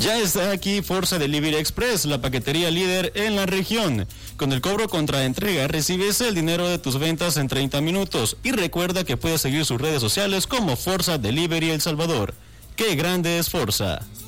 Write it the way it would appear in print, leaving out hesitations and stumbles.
Ya está aquí Forza Delivery Express, la paquetería líder en la región. Con el cobro contra entrega recibes el dinero de tus ventas en 30 minutos. Y recuerda que puedes seguir sus redes sociales como Forza Delivery El Salvador. ¡Qué grande es Forza!